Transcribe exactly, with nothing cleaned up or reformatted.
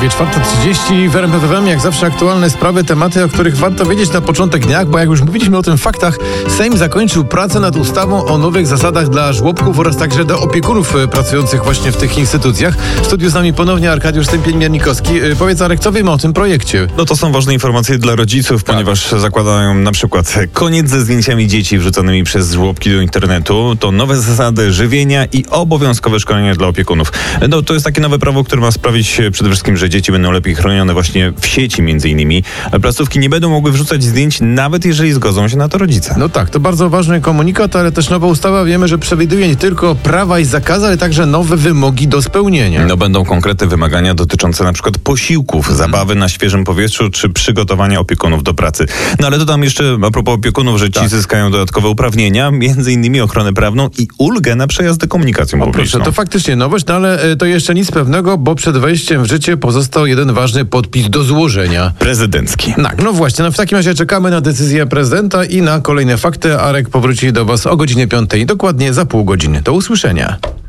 Prawie czwarta trzydzieści w R M F F M, jak zawsze aktualne sprawy, tematy, o których warto wiedzieć na początek dnia, bo jak już mówiliśmy o tym faktach, Sejm zakończył pracę nad ustawą o nowych zasadach dla żłobków oraz także dla opiekunów pracujących właśnie w tych instytucjach. W studiu z nami ponownie Arkadiusz Stępień-Miernikowski. Powiedz, Arek, co wiemy o tym projekcie? No to są ważne informacje dla rodziców, tak. ponieważ zakładają na przykład koniec ze zdjęciami dzieci wrzuconymi przez żłobki do internetu, to nowe zasady żywienia i obowiązkowe szkolenia dla opiekunów. No to jest takie nowe prawo, które ma sprawić przede wszystkim, że dzieci będą lepiej chronione właśnie w sieci między innymi. Placówki nie będą mogły wrzucać zdjęć, nawet jeżeli zgodzą się na to rodzice. No tak, to bardzo ważny komunikat, ale też nowa ustawa, wiemy, że przewiduje nie tylko prawa i zakazy, ale także nowe wymogi do spełnienia. No będą konkretne wymagania dotyczące na przykład posiłków, zabawy na świeżym powietrzu czy przygotowania opiekunów do pracy. No ale dodam jeszcze a propos opiekunów, że ci tak. zyskają dodatkowe uprawnienia, między innymi ochronę prawną i ulgę na przejazdy komunikacją O, publiczną. proszę, to faktycznie nowość, no ale to jeszcze nic pewnego, bo przed wejściem w życie pozostał jeden ważny podpis do złożenia. Prezydencki. Tak, no właśnie, no w takim razie czekamy na decyzję prezydenta i na kolejne fakty. Arek powróci do Was o godzinie piątej, dokładnie za pół godziny. Do usłyszenia.